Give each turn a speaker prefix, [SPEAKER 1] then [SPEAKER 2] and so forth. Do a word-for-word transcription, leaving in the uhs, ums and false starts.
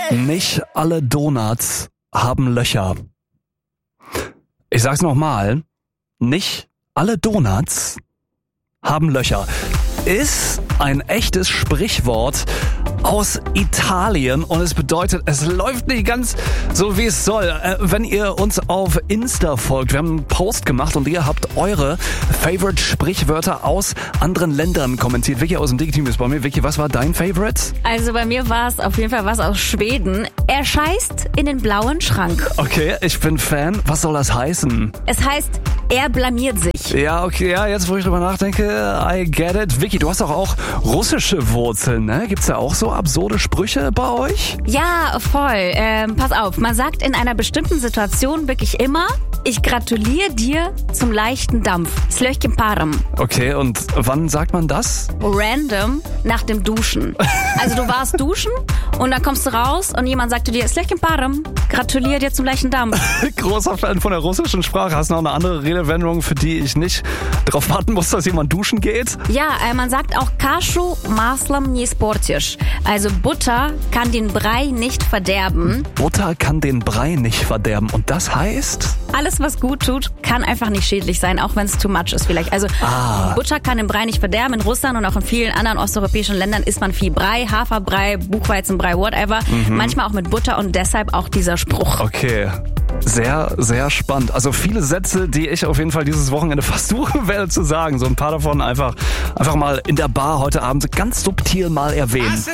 [SPEAKER 1] Nicht alle Donuts haben Löcher. Ich sag's nochmal. Nicht alle Donuts haben Löcher. Ist ein echtes Sprichwort aus Italien und es bedeutet, es läuft nicht ganz so, wie es soll. Äh, wenn ihr uns auf Insta folgt, wir haben einen Post gemacht und ihr habt eure Favorite-Sprichwörter aus anderen Ländern kommentiert. Vicky aus dem Digi-Team ist bei mir. Vicky, was war dein Favorite?
[SPEAKER 2] Also bei mir war es auf jeden Fall was aus Schweden. Er scheißt in den blauen Schrank.
[SPEAKER 1] Okay, ich bin Fan. Was soll das heißen?
[SPEAKER 2] Es heißt, er blamiert sich.
[SPEAKER 1] Ja, okay, ja, jetzt wo ich drüber nachdenke, I get it. Vicky, du hast doch auch russische Wurzeln, ne? Gibt's da auch so absurde Sprüche bei euch?
[SPEAKER 2] Ja, voll. Ähm, pass auf, man sagt in einer bestimmten Situation wirklich immer, ich gratuliere dir zum leichten Dampf. Slöchchen parem.
[SPEAKER 1] Okay, und wann sagt man das?
[SPEAKER 2] Random nach dem Duschen. Also du warst duschen und dann kommst du raus und jemand sagt zu dir, Slöchchen parem, gratuliere dir zum leichten Dampf.
[SPEAKER 1] Großer Fan von der russischen Sprache. Hast du noch eine andere Redewendung, für die ich nicht darauf warten muss, dass jemand duschen geht?
[SPEAKER 2] Ja, äh, man sagt auch Kaschu maslam nie sportisch. Also Butter kann den Brei nicht verderben.
[SPEAKER 1] Butter kann den Brei nicht verderben. Und das heißt?
[SPEAKER 2] Alles, was gut tut, kann einfach nicht schädlich sein, auch wenn es too much ist vielleicht. Also
[SPEAKER 1] ah.
[SPEAKER 2] Butter kann den Brei nicht verderben. In Russland und auch in vielen anderen osteuropäischen Ländern isst man viel Brei, Haferbrei, Buchweizenbrei, whatever. Mhm. Manchmal auch mit Butter und deshalb auch dieser Spruch.
[SPEAKER 1] Okay. Sehr, sehr spannend. Also viele Sätze, die ich auf jeden Fall dieses Wochenende versuchen werde zu sagen. So ein paar davon einfach, einfach mal in der Bar heute Abend ganz subtil mal erwähnen.